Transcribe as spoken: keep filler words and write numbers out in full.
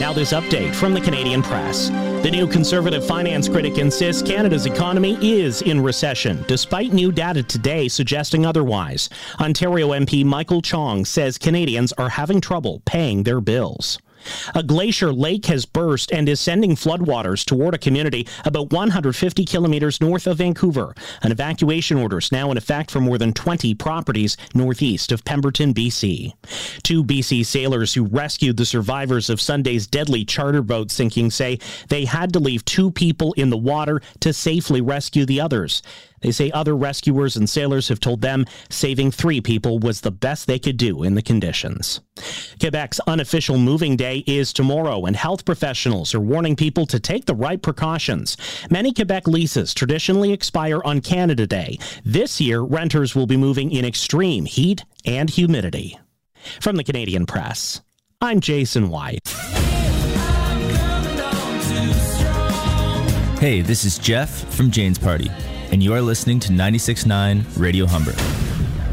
Now this update from the Canadian Press. The new Conservative finance critic insists Canada's economy is in recession, despite new data today suggesting otherwise. Ontario M P Michael Chong says Canadians are having trouble paying their bills. A glacier lake has burst and is sending floodwaters toward a community about one hundred fifty kilometers north of Vancouver. An evacuation order is now in effect for more than twenty properties northeast of Pemberton, B C. Two B C sailors who rescued the survivors of Sunday's deadly charter boat sinking say they had to leave two people in the water to safely rescue the others. They say other rescuers and sailors have told them saving three people was the best they could do in the conditions. Quebec's unofficial moving day is tomorrow, and health professionals are warning people to take the right precautions. Many Quebec leases traditionally expire on Canada Day. This year, renters will be moving in extreme heat and humidity. From the Canadian Press, I'm Jason White. Hey, this is Jeff from Jane's Party, and you are listening to ninety-six point nine Radio Humber.